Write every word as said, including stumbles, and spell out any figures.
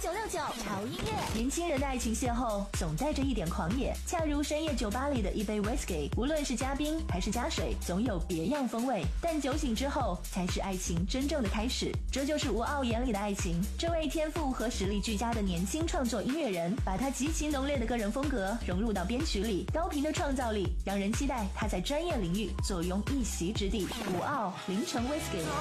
九六九潮音乐。 年轻人的爱情邂逅总带着一点狂野，恰如深夜酒吧里的一杯 whisky， 无论是加冰还是加水，总有别样风味。但酒醒之后，才是爱情真正的开始。这就是吴傲眼里的爱情。这位天赋和实力俱佳的年轻创作音乐人，把他极其浓烈的个人风格融入到编曲里，高频的创造力让人期待他在专业领域坐拥一席之地。吴傲凌晨 whisky。